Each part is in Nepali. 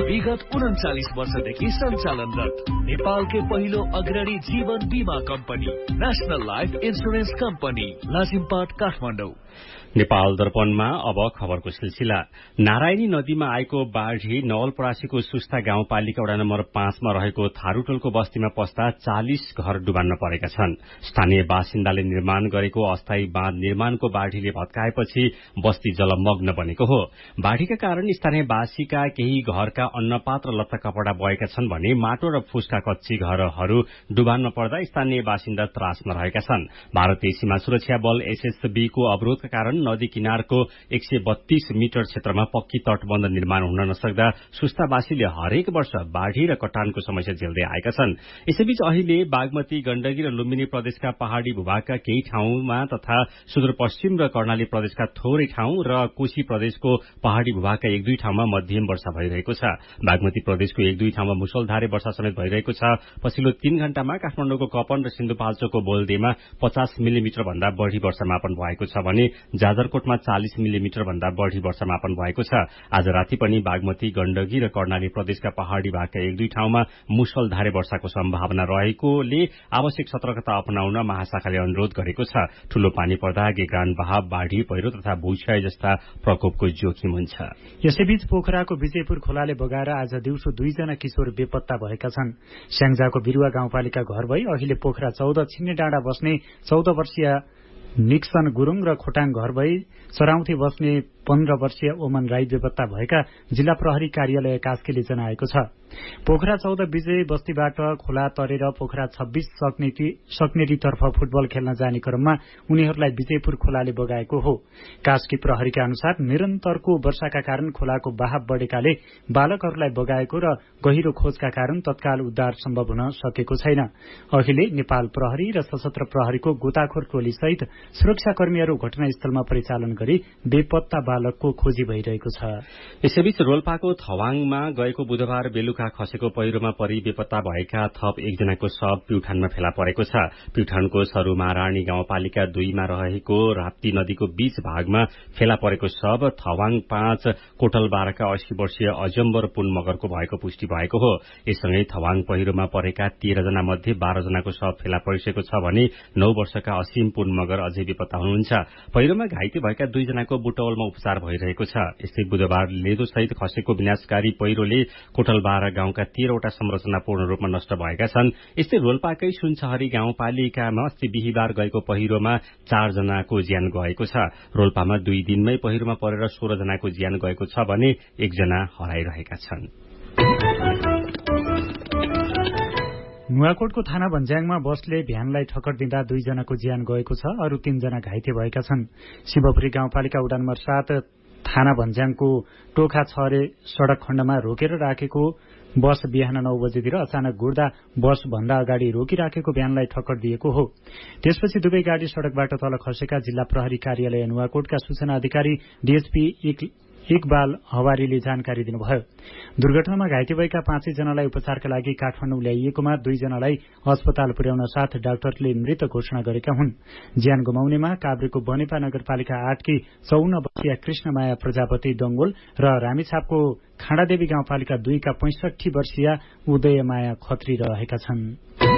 विगत 39 वर्षदेखि सञ्चालनरत नेपालकै पहिलो अग्रणी जीवन बीमा company national life insurance company Lazimpat Kathmandu. Nepal दर्पणमा अब खबरको सिलसिला। नारायणी नदीमा आएको बाढ़ी नवलपरासीको सुस्ता गाउँपालिका वडा नम्बर 5 मा रहेको थारूटोलको बस्तीमा पस्दा 40 घर डुबान्न परेका छन्। स्थानीय बासिन्दाले निर्माण गरेको अस्थायी बाँध निर्माणको बाढ़ीले भत्काएपछि बस्ती जलमग्न बनेको हो। बाढ़ीका कारण स्थानीयवासीका केही घरका अन्नपात्र लत्ता कपडा बगेका छन् भने माटो र फुसका कच्ची घरहरू डुबान्न पर्दा स्थानीय बासिन्दा त्रासमा रहेका छन्। भारतीय सीमा सुरक्षा बल एसएसबी को अवरोधका कारण नदी किनारको 132 मिटर क्षेत्रमा पक्की तटबन्ध निर्माण हुन नसक्दा सुस्तावासीले हरेक वर्ष बाढ़ी र कटानको समस्या झेल्दै आएका छन्। यसैबीच अहिले बागमती, गण्डकी र लुम्बिनी प्रदेशका पहाड़ी भूभागका केही ठाउँमा तथा सुदूरपश्चिम र कर्णाली प्रदेशका थोरै ठाउँ र कोशी प्रदेशको पहाड़ी भूभागका एक दुई ठाउँमा मध्यम वर्षा भइरहेको छ। बागमती प्रदेशको एक दुई ठाउँमा मुसलधारे वर्षा समेत भइरहेको छ। पछिल्लो 3 घण्टामा काठमाडौँको कपन र सिन्धुपाल्चोकको बोलदेमा 50 मिलिमिटर भन्दा बढ़ी वर्षामापन भएको छ भने जाजरकोटमा 40 मिलिमिटर भन्दा बढ़ी वर्षामापन भएको छ। आज राति पनि बागमती, गण्डकी र कर्णाली प्रदेशका पहाड़ी भागका एक दुई ठाउँमा मुसलधारे वर्षाको सम्भावना रहेकोले आवश्यक सतर्कता अपनाउन महाशाखाले अनुरोध गरेको छ। ठूलो पानी पर्दा गेगान बहाव, बाढ़ी, पहिरो तथा भूक्षय जस्ता प्रकोपको जोखिम हुन्छ। यसैबीच पोखराको विजयपुर खोलाले बगाएर आज दिउँसो 2 जना किशोर बेपत्ता भएका छन्। स्याङ्जाको बिरुवा गाउँपालिका घर भई अहिले पोखरा 14 छिन्ने डाँडा बस्ने 14 वर्षीय निक्सन गुरुङ र खोटाङ घर भई सराउथी बस्ने 15 वर्षीय ओमन राई बेपत्ता भएका जिल्ला प्रहरी कार्यालय कास्कीले जनाएको छ। पोखरा 14 विजय बस्तीबाट खोला तरेर पोखरा 26 सक्नेरीतर्फ फुटबल खेल्न जाने क्रममा उनीहरूलाई विजयपुर खोलाले बगाएको हो। कास्की प्रहरीका अनुसार निरन्तरको वर्षाका कारण खोलाको बहाव बढेकाले बालकहरूलाई बगाएको र गहिरो खोजका कारण तत्काल उद्धार सम्भव हुन सकेको छैन। अहिले नेपाल प्रहरी र सशस्त्र प्रहरीको गोताखोर टोली सहित सुरक्षाकर्मीहरू घटनास्थलमा परिचालन गरी बेपत्ता बालकको खोजी भइरहेको छ। यसैबीच रोल्पाको थवाङमा गएको बुधबार बेलुका खसेको पहिरोमा परि बेपत्ता भएका थप एकजनाको शव प्युठानमा फेला परेको छ। प्युठानको सरूमारानी गाउँपालिका 2 मा रहेको राप्ती नदीको बीच भागमा फेला परेको शव थवाङ 5 कोटलबाराका 80 वर्षीय अजम्बर पुन मगरको भएको पुष्टि भएको हो। यससँगै थवाङ पहिरोमा परेका 13 जना मध्ये 12 जनाको शव फेला परिसकेको छ भने 9 वर्षका असीम पुन मगर अझै बेपत्ता हुनुहुन्छ। पहिरोमा घाइते भएका 2 जनाको बुटवलमा उपचार भइरहेको छ। यस्तै बुधबार लेदो सहित खसेको विनाशकारी पहिरोले कोटलबारा गाउँका 13 वटा संरचना पूर्ण रूपमा नष्ट भएका छन्। यस्तै रोल्पाकै सुनसहरी गाउँपालिकामा अस्ति बिहिबार गएको पहिरोमा 4 जनाको ज्यान गएको छ। रोल्पामा 2 दिनमै पहिरोमा परेर 16 जनाको ज्यान गएको छ भने 1 जना हराइरहेका छन्। नुवाकोटको थाना भन्ज्याङमा बसले भ्यानलाई ठक्कर दिँदा 2 जनाको ज्यान गएको छ। अरू 3 जना घाइते भएका छन्। शिवपुरी गाउँपालिका वडा नम्बर 7 थाना भन्ज्याङको टोखा छरे सड़क खण्डमा रोकेर राखेको बस बिहान 9 बजेतिर अचानक गुड्दा बस भन्दा अगाडि रोकिराखेको भ्यानलाई ठक्कर दिएको हो। त्यसपछि दुवै गाडी सड़कबाट तल खसेका जिल्ला प्रहरी कार्यालय नुवाकोटका सूचना अधिकारी डीएसपी इकबाल हवारीले जानकारी दिनुभयो। दुर्घटनामा घाइते भएका 5 जनालाई उपचारका लागि काठमाडौँ ल्याइएकोमा 2 जनालाई अस्पताल पुर्याउन साथ डाक्टरले मृत घोषणा गरेका हुन्। ज्यान गुमाउनेमा काभ्रेको बनेपा नगरपालिका 8 की 54 वर्षीय कृष्णमाया प्रजापति डंगोल र रामेछापको खाँडादेवी गाउँपालिका 2 का 65 वर्षीय उदयमाया खत्री रहेका छन्।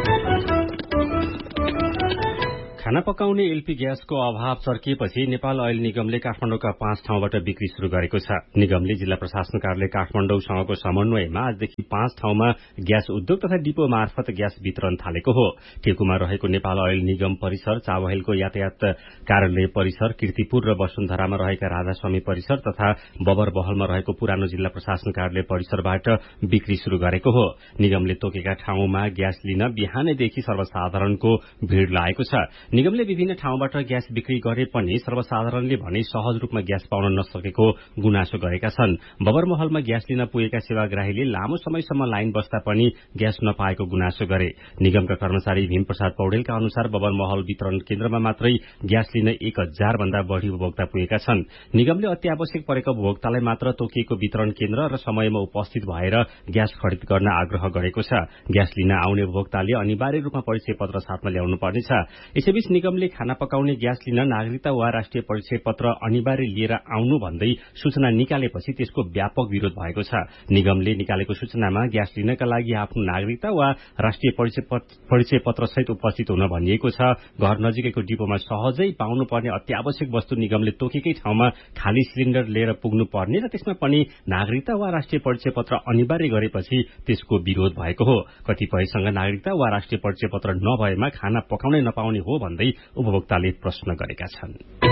खाना पकाउने एलपी ग्यासको अभाव चर्किएपछि नेपाल अयल निगमले काठमाडौँका 5 ठाउँबाट बिक्री शुरू गरेको छ। निगमले जिल्ला प्रशासन कार्यालय काठमाडौँसँगको समन्वयमा आजदेखि 5 ठाउँमा ग्यास उद्योग तथा डिपो मार्फत ग्यास वितरण थालेको हो। टेकुमा रहेको नेपाल अयल निगम परिसर, चावहिलको यातायात कार्यालय परिसर, कीर्तिपुर र वसुन्धरामा रहेका राधास्वामी परिसर तथा बबरबहलमा रहेको पुरानो जिल्ला प्रशासन कार्यालय परिसरबाट बिक्री शुरू गरेको हो। निगमले तोकेका ठाउँमा ग्यास लिन बिहानैदेखि सर्वसाधारणको भीड़ लागेको छ। निगमले विभिन्न ठाउँबाट ग्यास बिक्री गरे पनि सर्वसाधारणले भने सहज रूपमा ग्यास पाउन नसकेको गुनासो गरेका छन्। बबरमहलमा ग्यास लिन पुगेका सेवाग्राहीले लामो समयसम्म लाइन बस्दा पनि ग्यास नपाएको गुनासो गरे। निगमका कर्मचारी भीमप्रसाद पौडेलका अनुसार बबरमहल वितरण केन्द्रमा मात्रै ग्यास लिन 1000 भन्दा बढ़ी उपभोक्ता पुगेका छन्। निगमले अत्यावश्यक परेको उपभोक्तालाई मात्र तोकिएको वितरण केन्द्र र समयमा उपस्थित भएर ग्यास खरिद गर्न आग्रह गरेको छ। ग्यास लिन आउने उपभोक्ताले अनिवार्य रूपमा परिचय पत्र साथमा ल्याउनु पर्नेछ। यसैबीच निगमले खाना पकाउने ग्यास लिन नागरिकता वा राष्ट्रिय परिचय पत्र अनिवार्य लिएर आउनु भन्दै सूचना निकालेपछि त्यसको व्यापक विरोध भएको छ। निगमले निकालेको सूचनामा ग्यास लिनका लागि आफ्नो नागरिकता वा राष्ट्रिय परिचय पत्र सहित उपस्थित हुन भनिएको छ। घर नजिकैको डिपोमा सहजै पाउनुपर्ने अत्यावश्यक वस्तु निगमले तोकेकै ठाउँमा खाली सिलिण्डर लिएर पुग्नु पर्ने र त्यसमा पनि नागरिकता वा राष्ट्रिय परिचय पत्र अनिवार्य गरेपछि त्यसको विरोध भएको हो। कतिपयसँग नागरिकता वा राष्ट्रिय परिचय पत्र नभएमा खाना पकाउनै नपाउने हो भन्दै उपभोक्ताले प्रश्न गरेका छन्।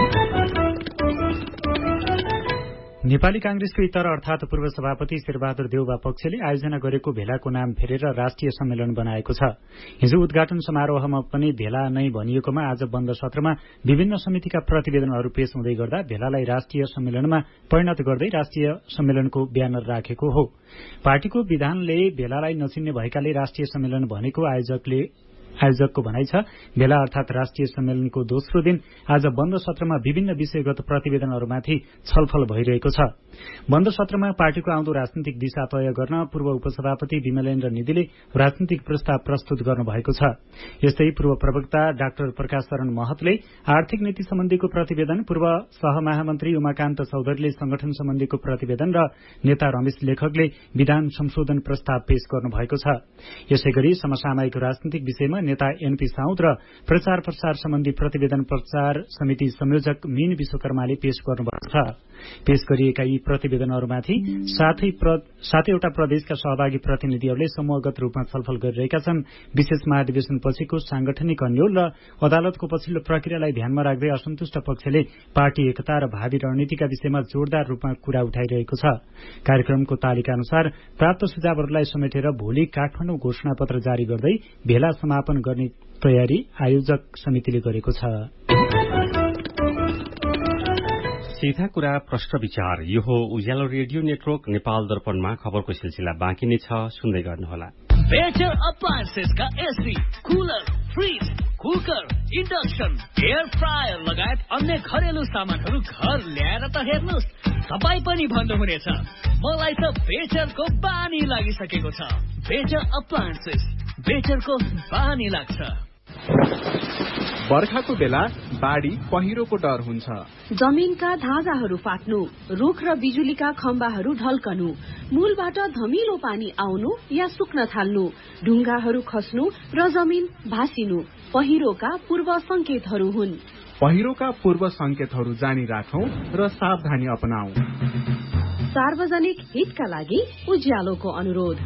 नेपाली कांग्रेसको इतर अर्थात पूर्व सभापति शेरबहादुर देउवा पक्षले आयोजना गरेको भेलाको नाम फेरेर राष्ट्रिय सम्मेलन बनाएको छ। हिजो उद्घाटन समारोहमा पनि भेला नै भनिएकोमा आज बन्द सत्रमा विभिन्न समितिका प्रतिवेदनहरू पेश हुँदै गर्दा भेलालाई राष्ट्रिय सम्मेलनमा परिणत गर्दै राष्ट्रिय सम्मेलनको ब्यानर राखेको हो। पार्टीको विधानले भेलालाई नचिन्ने भएकाले राष्ट्रिय सम्मेलन भनेको आयोजकको भनाइ छ। भेला अर्थात राष्ट्रिय सम्मेलनको दोस्रो दिन आज बन्द सत्रमा विभिन्न विषयगत प्रतिवेदनहरूमाथि छलफल भइरहेको छ। बन्द सत्रमा पार्टीको आउँदो राजनीतिक दिशा तय गर्न पूर्व उपसभापति विमलेन्द्र निधिले राजनीतिक प्रस्ताव प्रस्तुत गर्नुभएको छ। यस्तै पूर्व प्रवक्ता डाक्टर प्रकाश शरण महतले आर्थिक नीति सम्बन्धीको प्रतिवेदन, पूर्व सहमहामन्त्री उमाकान्त चौधरीले संगठन सम्बन्धीको प्रतिवेदन र नेता रमेश लेखकले विधान संशोधन प्रस्ताव पेश गर्नुभएको छ। यसैगरी समसामयिक राजनीतिक विषयमा नेता एनपी साउद र प्रचार प्रसार सम्बन्धी प्रतिवेदन प्रचार समिति संयोजक मीन विश्वकर्माले पेश गर्नुभएको छ। पेश गरिएका यी प्रतिवेदनहरूमाथि सातैवटा प्रदेशका सहभागी प्रतिनिधिहरूले समूहगत रूपमा छलफल गरिरहेका छन्। विशेष महाधिवेशन पछिको सांगठनिक अन्यल र अदालतको पछिल्लो प्रक्रियालाई ध्यानमा राख्दै असन्तुष्ट पक्षले पार्टी एकता र भावी रणनीतिका विषयमा जोरदार रूपमा कुरा उठाइरहेको छ। कार्यक्रमको तालिका अनुसार प्राप्त सुझावहरूलाई समेटेर भोलि काठमाडौँ घोषणापत्र जारी गर्दै भेला समापन गर्ने तयारी आयोजक समितिले गरेको छ। सीधा कुरा प्रश्न विचार। यो हो उज्यालो रेडियो नेटवर्क नेपाल दर्पणमा खबरको सिलसिला बाँकी नै छ, सुन्दै गर्नुहोला। Better अप्लायन्सेसका AC, cooler, fridge, cooker, induction, air fryer लगायत अन्य घरेलु सामानहरू घर ल्याएर त हेर्नुहोस्, तपाईँ पनि भन्नुहुनेछ मलाई त बेटरको बानी लागिसकेको छ। बेटर अप्लायन्सेस, बेटरको बानी लाग्छ। बर्खाको बेला बाढी पहिरोको डर हुन्छ। जमिनका धागाहरू फाट्नु, रुख र बिजुलीका खम्बाहरू ढल्कनु, मूलबाट धमिलो पानी आउनु या सुक्न थाल्नु, ढुङ्गाहरू खस्नु र जमिन भासिनु पहिरोका पूर्व संकेतहरू हुन्। पहिरोका पूर्व संकेतहरू जानी राखौं र सावधानी अपनाऊ। सार्वजनिक हितका लागि उज्यालोको अनुरोध।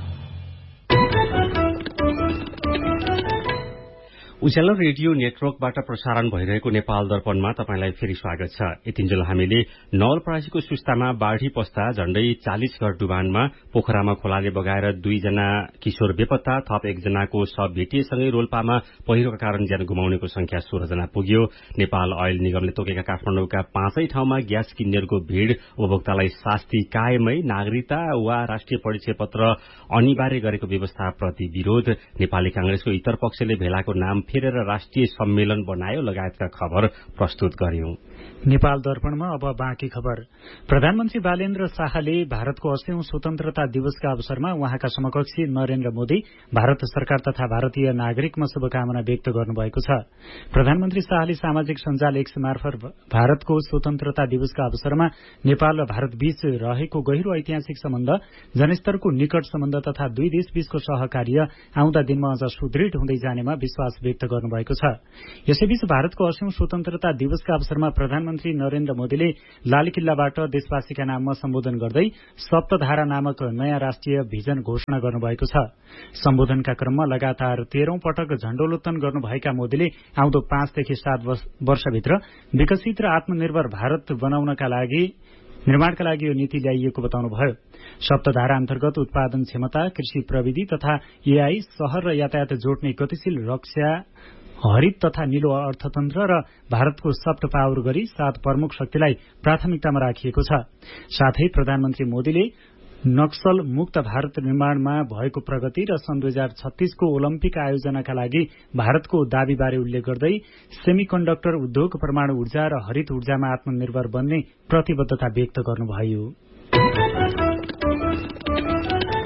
उज्यालो रेडियो नेटवर्कबाट प्रसारण भइरहेको नेपाल दर्पणमा तपाईंलाई फेरि स्वागत छ। यतिन्जेल हामीले नवलपरासीको सुस्तामा बाढ़ी पस्दा झण्डै 40 घर डुबानमा पोखरामा खोलाले बगाएर 2 जना किशोर बेपत्ता, थप 1 जनाको शव भेटिएसँगै रोल्पामा पहिरोका कारण ज्यान गुमाउनेको संख्या 16 जना पुग्यो। नेपाल ऑयल निगमले तोकेका काठमाडौँका 5 ठाउँमा ग्यास किन्नेहरूको भीड़, उपभोक्तालाई शास्ति कायमै, नागरिकता वा राष्ट्रिय परिचय पत्र अनिवार्य गरेको व्यवस्थाप्रति विरोध, नेपाली कांग्रेसको इतर पक्षले भेलाको नाम फेरेर राष्ट्रिय सम्मेलन बनायो लगायतका खबर प्रस्तुत गर्यौं। नेपाल दर्पणमा अब बाँकी खबर। प्रधानमन्त्री बालेन्द्र शाहले भारतको 80औं स्वतन्त्रता दिवसका अवसरमा उहाँका समकक्षी नरेन्द्र मोदी, भारत सरकार तथा भारतीय नागरिकमा शुभकामना व्यक्त गर्नुभएको छ। प्रधानमन्त्री शाहले सामाजिक सञ्जाल एक्स मार्फत भारतको स्वतन्त्रता दिवसका अवसरमा नेपाल र भारत बीच रहेको गहिरो ऐतिहासिक सम्बन्ध, जनस्तरको निकट सम्बन्ध तथा दुई देशबीचको सहकार्य आउँदा दिनमा अझ सुदृढ हुँदै जानेमा विश्वास व्यक्त गर्नुभएको छ। यसैबीच भारतको 80औं स्वतन्त्रता दिवसका अवसरमा प्रधानमन्त्री नरेन्द्र मोदीले लाल किल्लाबाट देशवासीका नाममा सम्बोधन गर्दै सप्तधारा नामक नयाँ राष्ट्रिय भिजन घोषणा गर्नुभएको छ। सम्बोधनका क्रममा लगातार 13औं पटक झण्डोत्तोलन गर्नुभएका मोदीले आउँदो 5 देखि 7 वर्षभित्र विकसित र आत्मनिर्भर भारत बनाउनका लागि निर्माणका लागि यो नीति ल्याइएको बताउनुभयो। सप्तधारा अन्तर्गत उत्पादन क्षमता, कृषि प्रविधि तथा एआई, शहर र यातायात जोड्ने गतिशील रक्षा, हरित तथा नीलो अर्थतन्त्र र भारतको सफ्ट पावर गरी 7 प्रमुख शक्तिलाई प्राथमिकतामा राखिएको छ। साथै प्रधानमन्त्री मोदीले नक्सल मुक्त भारत निर्माणमा भएको प्रगति र सन् 2036 को ओलम्पिक आयोजनाका लागि भारतको दावीबारे उल्लेख गर्दै सेमीकन्डक्टर उद्योग, परमाणु ऊर्जा र हरित ऊर्जामा आत्मनिर्भर बन्ने प्रतिबद्धता व्यक्त गर्नुभयो।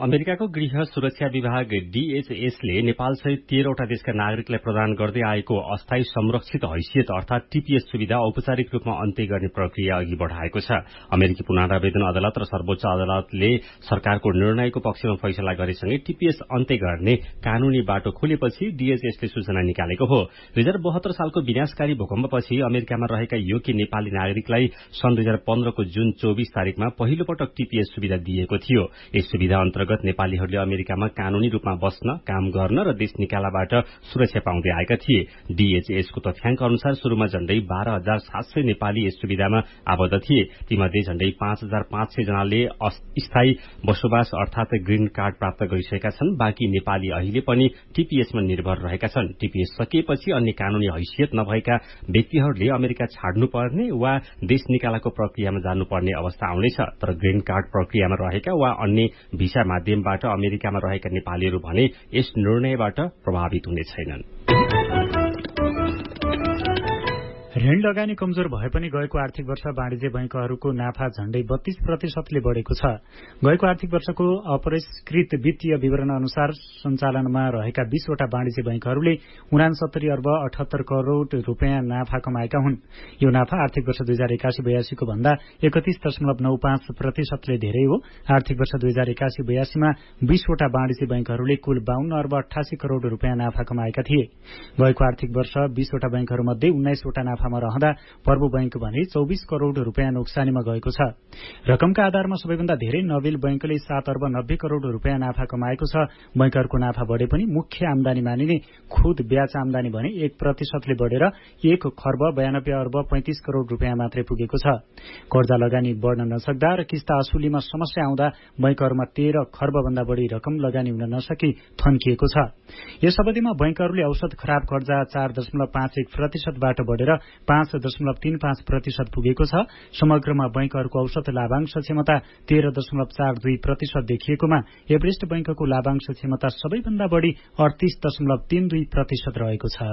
अमेरिकाको गृह सुरक्षा विभाग डीएचएसले नेपालसहित 13वटा देशका नागरिकलाई प्रदान गर्दै आएको अस्थायी संरक्षित हैसियत अर्थात टीपीएस सुविधा औपचारिक रूपमा अन्त्य गर्ने प्रक्रिया अघि बढ़ाएको छ। अमेरिकी पुनरावेदन अदालत र सर्वोच्च अदालतले सरकारको निर्णयको पक्षमा फैसला गरेसँगै टीपीएस अन्त्य गर्ने कानूनी बाटो खोलेपछि डीएचएसले सूचना निकालेको हो। 2072 सालको विनाशकारी भूकम्पपछि अमेरिकामा रहेका योग्य नेपाली नागरिकलाई सन् 2015 को जुन 24 तारिकमा पहिलो पटक टीपीएस सुविधा दिएको थियो। यस सुविधा अन्तर्गत नेपालीहरूले अमेरिकामा कानूनी रूपमा बस्न, काम गर्न र देश निकालाबाट सुरक्षा पाउँदै आएका थिए। डीएचएसको तथ्याङ्क अनुसार शुरूमा झण्डै 12,700 नेपाली यस सुविधामा आबद्ध थिए। तीमध्ये झण्डै 5,500 जनाले स्थायी बसोबास अर्थात ग्रीन कार्ड प्राप्त गरिसकेका छन्। बाँकी नेपाली अहिले पनि टीपीएसमा निर्भर रहेका छन्। टीपीएस सकिएपछि अन्य कानूनी हैसियत नभएका व्यक्तिहरूले अमेरिका छाड्नुपर्ने वा देश निकालाको प्रक्रियामा जानुपर्ने अवस्था आउनेछ। तर ग्रीन कार्ड प्रक्रियामा रहेका वा अन्य भिसा माध्यमबाट अमेरिकामा रहेका नेपालीहरू भने यस निर्णयबाट प्रभावित हुने छैनन्। ऋण लगानी कमजोर भए पनि गएको आर्थिक वर्ष वाणिज्य बैंकहरूको नाफा झण्डै 32% बढेको छ। गएको आर्थिक वर्षको अपरिष्कृत वित्तीय विवरण अनुसार सञ्चालनमा रहेका 20वटा वाणिज्य बैंकहरूले 69 अर्ब 78 करोड़ रूपियाँ नाफा कमाएका हुन्। यो नाफा आर्थिक वर्ष 2081-82 को भन्दा 31.95% धेरै हो। आर्थिक वर्ष 2081-82 मा 20वटा वाणिज्य बैंकहरूले कुल 52 अर्ब 88 करोड़ रूपियाँ नाफा कमाएका थिए। गएको आर्थिक वर्ष 20वटा बैंकहरूमध्ये 19वटा नाफामा रहँदा प्रभु बैंक भने 24 करोड़ रूपियाँ नोक्सानीमा गएको छ। रकमका आधारमा सबैभन्दा धेरै नोबेल बैंकले 7 अर्ब 90 करोड़ रूपियाँ नाफा कमाएको छ। बैंकहरूको नाफा बढे पनि मुख्य आमदानी मानिने खुद ब्याज आमदानी भने 1% बढेर 1 खर्ब 92 अर्ब 35 करोड़ रूपियाँ मात्रै पुगेको छ। कर्जा लगानी बढ्न नसक्दा र किस्ता असुलीमा समस्या आउँदा बैंकहरूमा 13 खर्ब भन्दा बढी रकम लगानी हुन नसकी थन्किएको छ। यस अवधिमा बैंकहरूले औसत खराब कर्जा 4.51% बाट बढेर 5.35% पुगेको छ। समग्रमा बैंकहरूको औसत लाभांश क्षमता 13.42% देखिएकोमा एभरेस्ट बैंकको लाभांश क्षमता सबैभन्दा बढी 38.32% रहेको छ।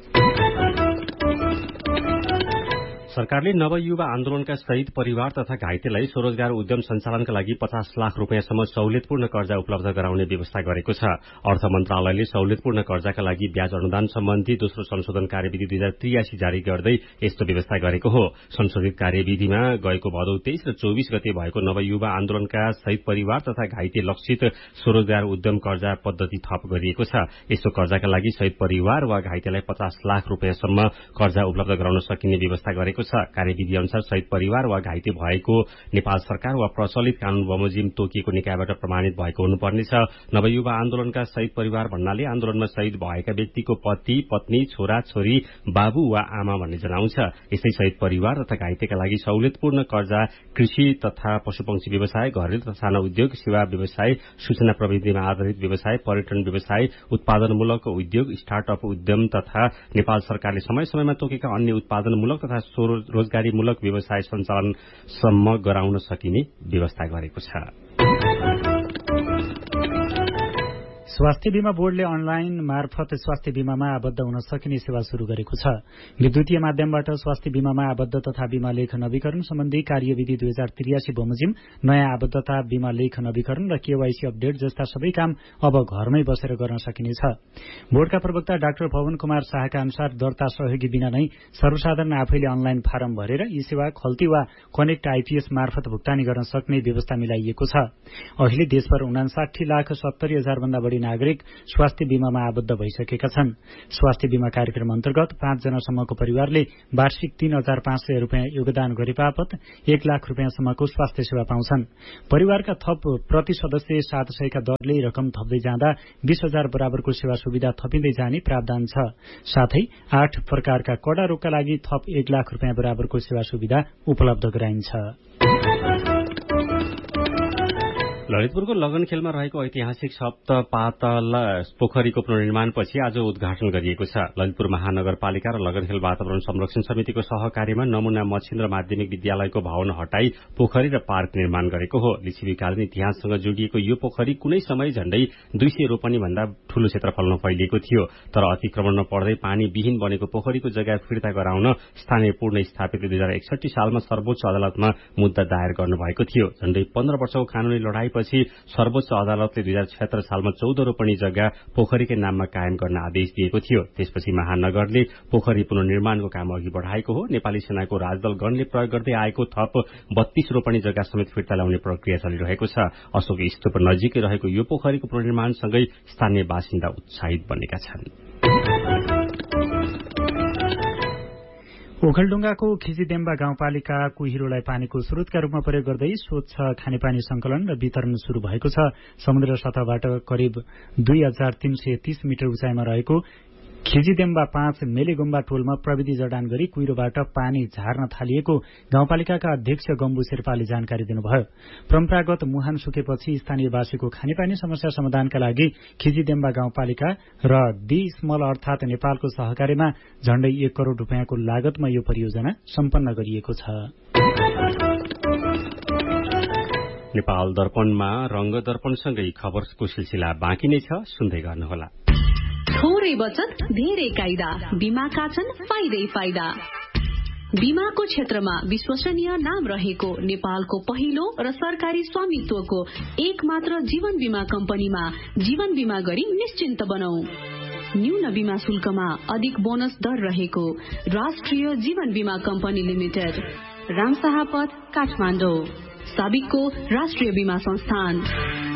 सरकारले नवयुवा आन्दोलनका शहीद परिवार तथा घाइतेलाई स्वरोजगार उद्यम सञ्चालनका लागि 50 लाख रूपियाँसम्म सहुलियतपूर्ण कर्जा उपलब्ध गराउने व्यवस्था गरेको छ। अर्थ मन्त्रालयले सहुलियतपूर्ण कर्जाका लागि ब्याज अनुदान सम्बन्धी दोस्रो संशोधन कार्यविधि 2083 जारी गर्दै यस्तो व्यवस्था गरेको हो। संशोधित कार्यविधिमा गएको भदौ 23 र 24 गते भएको नवयुवा आन्दोलनका शहीद परिवार तथा घाइते लक्षित स्वरोजगार उद्यम कर्जा पद्धति थप गरिएको छ। यस्तो कर्जाका लागि शहीद परिवार वा घाइतेलाई 50 लाख रूपियाँसम्म कर्जा उपलब्ध गराउन सकिने व्यवस्था गरेको छ। कार्यविधि अनुसार शहीद परिवार वा घाइते भएको नेपाल सरकार वा प्रचलित कानून बमोजिम तोकिएको निकायबाट प्रमाणित भएको हुनुपर्नेछ। नवयुवा आन्दोलनका शहीद परिवार भन्नाले आन्दोलनमा शहीद भएका व्यक्तिको पति, पत्नी, छोरा, छोरी, बाबु वा आमा भन्ने जनाउँछ। यस्तै शहीद परिवार तथा घाइतेका लागि सहुलियतपूर्ण कर्जा कृषि तथा पशुपक्षी व्यवसाय, घरेलु तथा सानो उद्योग, सेवा व्यवसाय, सूचना प्रविधिमा आधारित व्यवसाय, पर्यटन व्यवसाय, उत्पादनमूलक उद्योग, स्टार्टअप उद्यम तथा नेपाल सरकारले समय समयमा तोकेका अन्य उत्पादनमूलक तथा रोजगारीमूलक व्यवसाय सञ्चालनसम्म गराउन सकिने व्यवस्था गरेको छ। स्वास्थ्य बीमा बोर्डले अनलाइन मार्फत स्वास्थ्य बीमामा आबद्ध हुन सकिने सेवा शुरू गरेको छ। विद्युतीय माध्यमबाट स्वास्थ्य बीमामा आबद्ध तथा बीमा लेख नवीकरण सम्बन्धी कार्यविधि 2083 बमोजिम नयाँ आबद्धता, बीमा लेख नवीकरण र केवाईसी अपडेट जस्ता सबै काम अब घरमै बसेर गर्न सकिनेछ। बोर्डका प्रवक्ता डाक्टर पवन कुमार शाहका अनुसार दर्ता सहयोगी बिना नै सर्वसाधारण आफैले अनलाइन फारम भरेर यी सेवा खल्ती वा कनेक्ट आइपीएस मार्फत भुक्तानी गर्न सक्ने व्यवस्था मिलाइएको छ। अहिले देशभर 59,70,000 भन्दा बढी नागरिक स्वास्थ्य बीमामा आबद्ध भइसकेका छन्। स्वास्थ्य बीमा कार्यक्रम अन्तर्गत 5 जनासम्मको परिवारले वार्षिक 3,500 रूपियाँ योगदान गरे बापत 1 लाख रूपियाँसम्मको स्वास्थ्य सेवा पाउँछन्। परिवारका थप प्रति सदस्य 700 का दरले रकम थप्दै जाँदा 20,000 बराबरको सेवा सुविधा थपिँदै जाने प्रावधान छ। साथै 8 प्रकारका कडा रोगका लागि थप 1 लाख रूपियाँ बराबरको सेवा सुविधा उपलब्ध गराइन्छ। ललितपुरको लगनखेलमा रहेको ऐतिहासिक सप्तपातल पोखरीको पुनर्निर्माणपछि आज उद्घाटन गरिएको छ। ललितपुर महानगरपालिका र लगनखेल वातावरण संरक्षण समितिको सहकार्यमा नमुना मच्छिन्द्र माध्यमिक विद्यालयको भवन हटाई पोखरी र पार्क निर्माण गरेको हो। लिच्छवीकालीन इतिहाससँग जोडिएको यो पोखरी कुनै समय झण्डै 200 रोपनी भन्दा ठूलो क्षेत्रफलमा फैलिएको थियो। तर अतिक्रमणमा पर्दै पानी विहीन बनेको पोखरीको जग्गा फिर्ता गराउन स्थानीय पूर्णस्थापितले 2061 सालमा सर्वोच्च अदालतमा मुद्दा दायर गर्नुभएको थियो। झण्डै 15 वर्षको कानूनी लडाई भएपछि सर्वोच्च अदालतले 2076 सालमा 14 रोपनी जग्गा पोखरीकै नाममा कायम गर्न आदेश दिएको थियो। त्यसपछि महानगरले पोखरी पुनर्निर्माणको काम अघि बढ़ाएको हो। नेपाली सेनाको राजदल गणले प्रयोग गर्दै आएको थप 32 रोपनी जग्गा समेत फिर्ता ल्याउने प्रक्रिया चलिरहेको छ। अशोक स्तूप नजिकै रहेको यो पोखरीको पुनर्निर्माणसँगै स्थानीय बासिन्दा उत्साहित बनेका छन्। ओखलढुङ्गाको खिचिदेम्बा गाउँपालिका कुहिरोलाई पानीको स्रोतका रूपमा प्रयोग गर्दै स्वच्छ खानेपानी संकलन र वितरण शुरू भएको छ। समुद्र सतहबाट करिब 2330 मिटर उचाइमा रहेको खिचिदेम्बा 5 मेलेगुम्बा टोलमा प्रविधि जडान गरी कुहिरोबाट पानी झार्न थालिएको गाउँपालिकाका अध्यक्ष गम्बु शेर्पाले जानकारी दिनुभयो। परम्परागत मुहान सुकेपछि स्थानीयवासीको खानेपानी समस्या समाधानका लागि खिचिदेम्बा गाउँपालिका र दी स्मल अर्थात नेपालको सहकार्यमा झण्डै 1 करोड़ रूपियाँको लागतमा यो परियोजना सम्पन्न गरिएको छ। नेपाल दर्पणमा रंग दर्पणसँगै खबरको सिलसिला बाँकी नै छ, सुन्दै गर्नुहोला। थोरै बचत धेरै कायदा, बीमाका छन् फाइदै फाइदा। बीमाको क्षेत्रमा विश्वसनीय नाम रहेको नेपालको पहिलो र सरकारी स्वामित्वको एक मात्र जीवन बीमा कम्पनीमा जीवन बीमा गरी निश्चिन्त बनौ। न्यून बीमा शुल्कमा अधिक बोनस दर रहेको राष्ट्रिय जीवन बीमा कम्पनी लिमिटेड, रामशाहपथ, काठमाडौँ। साबिकको राष्ट्रिय बीमा संस्थान।